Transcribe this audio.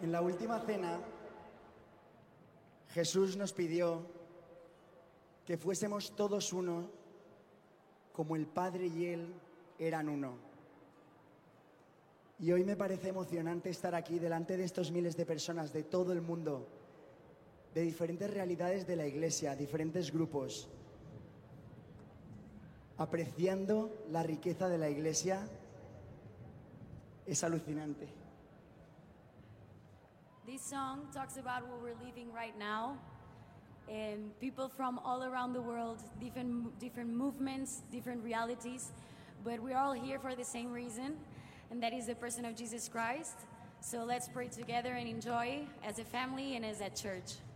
En la última cena, Jesús nos pidió que fuésemos todos uno, como el Padre y Él eran uno. Y hoy me parece emocionante estar aquí delante de estos miles de personas de todo el mundo, de diferentes realidades de la Iglesia, diferentes grupos, apreciando la riqueza de la Iglesia. Es alucinante. This song talks about what we're living right now, and people from all around the world, different movements, different realities, but we're all here for the same reason, and that is the person of Jesus Christ. So let's pray together and enjoy as a family and as a church.